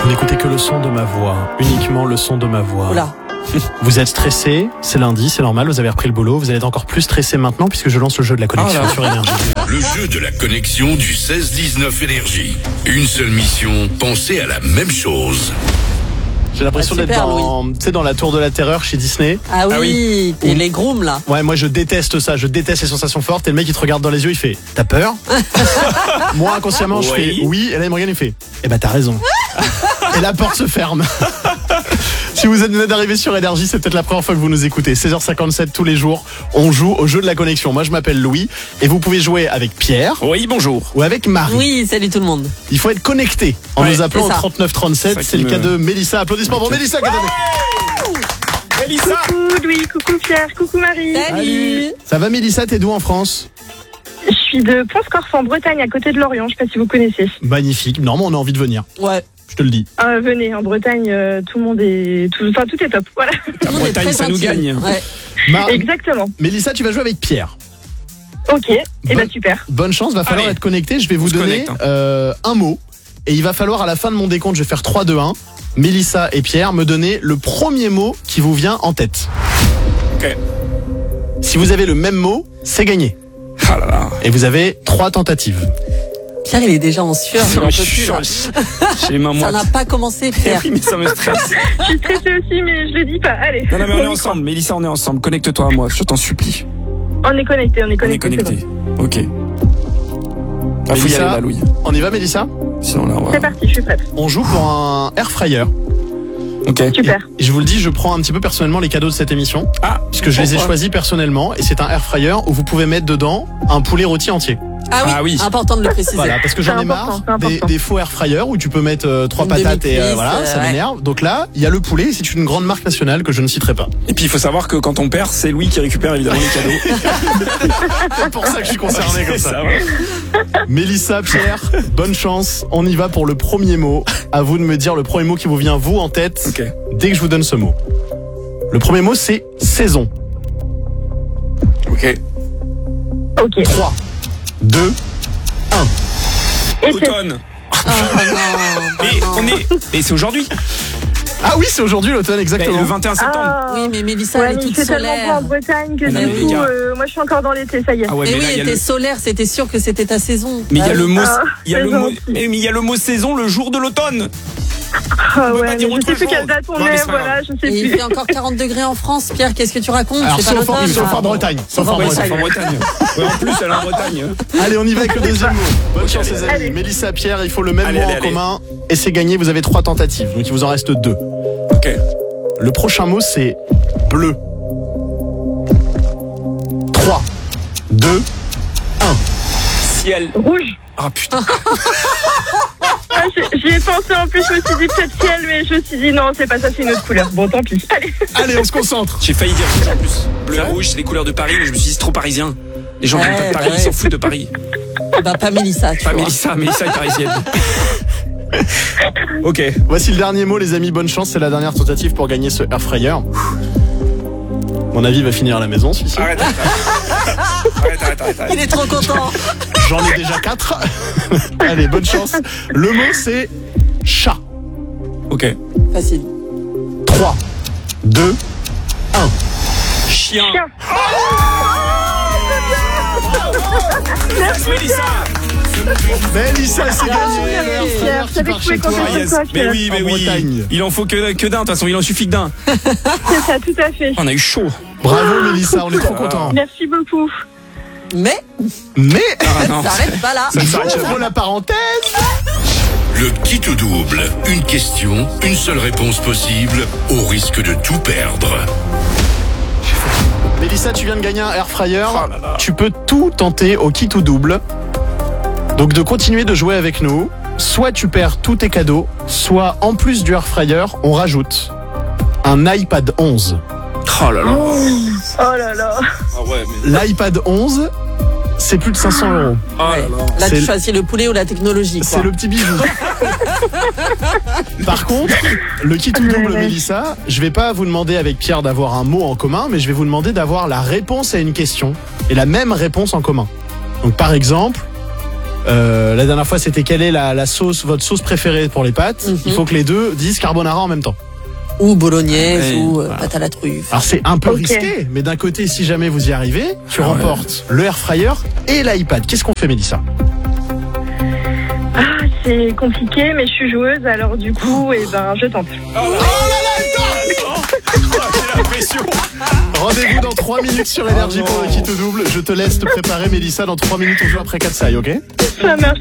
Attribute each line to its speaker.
Speaker 1: Vous n'écoutez que le son de ma voix, uniquement le son de ma voix.
Speaker 2: Oula.
Speaker 1: Vous êtes stressé, c'est lundi, c'est normal, vous avez repris le boulot, vous allez être encore plus stressé maintenant puisque je lance le jeu de la connexion sur Énergie.
Speaker 3: Le jeu de la connexion du 16-19 Énergie. Une seule mission, penser à la même chose.
Speaker 1: J'ai l'impression d'être dans la tour de la terreur chez Disney.
Speaker 2: Ah oui, et les grooms là.
Speaker 1: Ouais, moi je déteste ça, je déteste les sensations fortes et le mec il te regarde dans les yeux, il fait « T'as peur ?» Moi inconsciemment je fais « Oui » et là il me regarde et il fait « Eh ben t'as raison ». Et la porte se ferme. Si vous venez d'arriver sur Énergie, c'est peut-être la première fois que vous nous écoutez. 16h57 tous les jours, on joue au jeu de la connexion. Moi je m'appelle Louis et vous pouvez jouer avec Pierre.
Speaker 4: Oui, bonjour.
Speaker 1: Ou avec Marie.
Speaker 2: Oui, salut tout le monde.
Speaker 1: Il faut être connecté en nous appelant au 3937. C'est le cas de Mélissa. Applaudissements pour Mélissa.
Speaker 4: Mélissa.
Speaker 5: Coucou Louis, coucou Pierre, coucou Marie.
Speaker 2: Salut.
Speaker 1: Ça va Mélissa, t'es d'où en France?
Speaker 5: Je suis de Pont-Corse en Bretagne, à côté de Lorient, je sais pas si vous connaissez.
Speaker 1: Magnifique, normalement on a envie de venir.
Speaker 2: Ouais.
Speaker 1: Je te le dis.
Speaker 5: Venez, en Bretagne, tout le monde est... tout est top, voilà.
Speaker 4: La Bretagne, ça nous gagne.
Speaker 2: Ouais.
Speaker 5: Exactement.
Speaker 1: Mélissa, tu vas jouer avec Pierre.
Speaker 5: Ok, et ben super.
Speaker 1: Bonne chance, va falloir être connecté. Je vais vous donner un mot. Et il va falloir à la fin de mon décompte, je vais faire 3, 2, 1. Mélissa et Pierre me donner le premier mot qui vous vient en tête.
Speaker 4: Ok.
Speaker 1: Si vous avez le même mot, c'est gagné.
Speaker 4: Ah là là.
Speaker 1: Et vous avez 3 tentatives.
Speaker 2: Pierre, il est déjà en sueur.
Speaker 4: Non, mais je suis sûr. J'ai les mains
Speaker 2: Ça
Speaker 4: moites.
Speaker 2: n'a pas commencé, Pierre.
Speaker 4: Oui, mais ça me stresse.
Speaker 5: Je suis stressée aussi, mais je le dis pas. Allez.
Speaker 4: Non, mais on est ensemble. Mélissa, on est ensemble. Connecte-toi à moi, je t'en supplie.
Speaker 5: On est connectés,
Speaker 4: On est connectés. Ok. Ah, faut y aller là, Louis.
Speaker 1: On y va, Mélissa?
Speaker 4: Sinon, là, on va.
Speaker 5: C'est parti, je suis prête.
Speaker 1: On joue pour un air fryer.
Speaker 4: Ok.
Speaker 5: Super.
Speaker 1: Et je vous le dis, je prends un petit peu personnellement les cadeaux de cette émission.
Speaker 4: Ah,
Speaker 1: Puisque je les ai choisis personnellement. Et c'est un air fryer où vous pouvez mettre dedans un poulet rôti entier.
Speaker 2: Ah oui, important de le préciser.
Speaker 1: Voilà, parce que j'en ai marre des faux air fryers où tu peux mettre 3 patates et voilà, ça m'énerve. Donc là, il y a le poulet, c'est une grande marque nationale que je ne citerai pas.
Speaker 4: Et puis il faut savoir que quand on perd, c'est Louis qui récupère évidemment les cadeaux.
Speaker 1: C'est pour ça que je suis concerné comme ça.
Speaker 4: Ouais.
Speaker 1: Mélissa, Pierre, bonne chance. On y va pour le premier mot. À vous de me dire le premier mot qui vous vient vous en tête.
Speaker 4: Ok.
Speaker 1: Dès que je vous donne ce mot. Le premier mot c'est saison.
Speaker 4: Ok.
Speaker 5: Ok.
Speaker 1: 3, 2, 1.
Speaker 4: Automne. Et c'est aujourd'hui.
Speaker 1: Ah oui, c'est aujourd'hui l'automne, exactement.
Speaker 4: Le 21 septembre.
Speaker 2: Oui, mais Mélissa, elle est toute
Speaker 5: c'est tellement beau
Speaker 2: solaire.
Speaker 5: en Bretagne que
Speaker 4: Mais
Speaker 5: du coup, moi je suis encore dans l'été, ça y est.
Speaker 4: Ah ouais,
Speaker 2: Et
Speaker 4: mais
Speaker 2: oui,
Speaker 4: là, il y
Speaker 2: elle
Speaker 4: a
Speaker 2: était
Speaker 4: le...
Speaker 2: solaire, c'était sûr que c'était ta saison.
Speaker 4: Mais il y a le mot, il y a
Speaker 5: c'est
Speaker 4: le mot,
Speaker 5: gentil.
Speaker 4: mais il y a le mot saison le jour de l'automne.
Speaker 5: Ah
Speaker 4: peut
Speaker 5: ouais,
Speaker 4: pas
Speaker 5: mais
Speaker 4: dire
Speaker 5: je
Speaker 4: autre
Speaker 5: sais plus
Speaker 4: chose.
Speaker 5: quelle date on
Speaker 4: Non, mais
Speaker 5: est,
Speaker 4: c'est pas
Speaker 5: voilà, je sais
Speaker 2: Et il
Speaker 5: plus.
Speaker 2: fait encore 40 degrés en France, Pierre, qu'est-ce que tu racontes?
Speaker 1: Alors,
Speaker 2: C'est pas
Speaker 1: sauf
Speaker 2: l'automne.
Speaker 1: en Bretagne. Sauf en
Speaker 4: Ouais, c'est
Speaker 1: Bretagne.
Speaker 4: en Bretagne. Ouais, en plus, elle est en Bretagne.
Speaker 1: Allez, on y va avec le deuxième mot. Bonne chance, les amis.
Speaker 5: Allez.
Speaker 1: Mélissa, Pierre, il faut le même
Speaker 4: Allez,
Speaker 1: mot
Speaker 4: allez,
Speaker 1: en
Speaker 4: allez.
Speaker 1: commun. Et c'est gagné, vous avez 3 tentatives. Donc il vous en reste 2.
Speaker 4: Ok.
Speaker 1: Le prochain mot, c'est bleu. 3, 2, 1.
Speaker 4: Ciel.
Speaker 5: Rouge.
Speaker 4: Ah putain.
Speaker 5: Ah, j'y ai pensé en plus, je me suis dit peut-être ciel, mais je me suis dit non, c'est pas ça, c'est une autre couleur. Bon, tant pis. Allez.
Speaker 1: Allez, on se concentre.
Speaker 4: J'ai failli dire rouge en plus. Bleu et rouge, c'est les couleurs de Paris, mais je me suis dit c'est trop parisien. Les gens
Speaker 2: Ouais,
Speaker 4: viennent pas de Paris,
Speaker 2: bah
Speaker 4: ils s'en
Speaker 2: ouais.
Speaker 4: foutent de Paris.
Speaker 2: Bah, pas Mélissa, tu
Speaker 4: Pas
Speaker 2: vois.
Speaker 4: Mélissa est parisienne. Ok.
Speaker 1: Voici le dernier mot, les amis. Bonne chance, c'est la dernière tentative pour gagner ce air fryer. Mon avis va finir à la maison, celui-ci.
Speaker 4: Arrête.
Speaker 2: Il est trop content.
Speaker 1: J'en ai déjà 4. Allez, bonne chance. Le mot, c'est chat.
Speaker 4: Ok.
Speaker 2: Facile.
Speaker 1: 3, 2, 1.
Speaker 4: Chien.
Speaker 5: Chien.
Speaker 4: Merci Mélissa.
Speaker 1: Mélissa, c'est gagné.
Speaker 5: Pierre,
Speaker 1: L'air fryer qui
Speaker 5: savais
Speaker 1: part
Speaker 5: que tu
Speaker 1: chez
Speaker 5: pouvais
Speaker 1: toi.
Speaker 5: compter sur toi,
Speaker 4: Mais
Speaker 5: Pierre.
Speaker 4: oui,
Speaker 1: En Bretagne.
Speaker 4: Il en faut que d'un, de toute façon, il en suffit que d'un.
Speaker 5: C'est ça, tout à fait.
Speaker 4: On a eu chaud.
Speaker 1: Bravo, Mélissa, on est trop contents.
Speaker 5: Merci beaucoup.
Speaker 2: Mais
Speaker 1: Mais,
Speaker 4: Ah non.
Speaker 2: ça s'arrête pas là.
Speaker 4: Ça ne s'arrête jamais.
Speaker 1: j'ouvre la parenthèse.
Speaker 3: Le kit au double. Une question, une seule réponse possible, au risque de tout perdre.
Speaker 1: Mélissa, tu viens de gagner un air fryer. Tu peux tout tenter au kit ou double. Donc de continuer de jouer avec nous. Soit tu perds tous tes cadeaux, soit en plus du air fryer, on rajoute un iPad 11.
Speaker 4: Oh là là.
Speaker 5: Oh là là.
Speaker 4: Ah ouais, mais.
Speaker 1: L'iPad 11, c'est plus de 500 €.
Speaker 4: Oh là là.
Speaker 2: Là,
Speaker 1: C'est
Speaker 2: tu
Speaker 1: le-
Speaker 2: choisis le poulet ou la technologie, quoi.
Speaker 1: C'est le petit bijou. Par contre, le kit ou double, Mélissa, je vais pas vous demander avec Pierre d'avoir un mot en commun, mais je vais vous demander d'avoir la réponse à une question et la même réponse en commun. Donc par exemple, La dernière fois, c'était quelle est la sauce, votre sauce préférée pour les pâtes. Il faut que les deux disent carbonara en même temps.
Speaker 2: Ou bolognaise,
Speaker 4: Ouais.
Speaker 2: ou pâte à la truffe.
Speaker 1: Alors c'est un peu
Speaker 5: Ok.
Speaker 1: risqué, mais d'un côté, si jamais vous y arrivez, tu remportes le air fryer et l'iPad. Qu'est-ce qu'on fait, Mélissa?
Speaker 5: Ah, c'est compliqué, mais je suis joueuse, alors du coup, je tente.
Speaker 4: J'ai l'impression.
Speaker 1: Rendez-vous dans 3 minutes sur Énergie pour le Kit Double. Je te laisse te préparer, Mélissa. Dans 3 minutes, on joue après Katsai, ok?
Speaker 5: Ça marche.